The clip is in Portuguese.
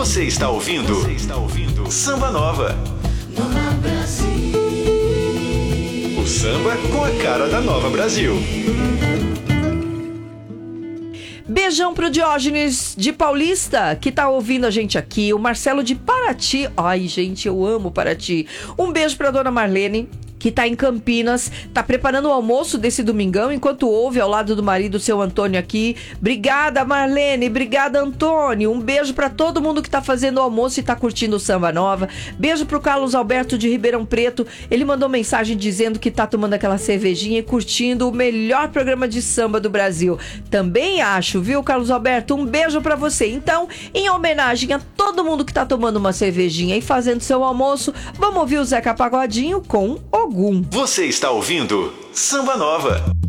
Você está ouvindo? Samba Nova. O samba com a cara da Nova Brasil. Beijão pro Diógenes de Paulista, que tá ouvindo a gente aqui. O Marcelo de Paraty. Ai, gente, eu amo Paraty. Um beijo pra dona Marlene, que tá em Campinas, tá preparando o almoço desse domingão, enquanto ouve ao lado do marido, seu Antônio, aqui. Obrigada, Marlene, obrigada, Antônio. Um beijo pra todo mundo que tá fazendo o almoço e tá curtindo o Samba Nova. Beijo pro Carlos Alberto de Ribeirão Preto. Ele mandou mensagem dizendo que tá tomando aquela cervejinha e curtindo o melhor programa de samba do Brasil. Também acho, viu, Carlos Alberto? Um beijo pra você. Então, em homenagem a todo mundo que tá tomando uma cervejinha e fazendo seu almoço, vamos ouvir o Zeca Pagodinho com Ogum. Você está ouvindo Samba Nova.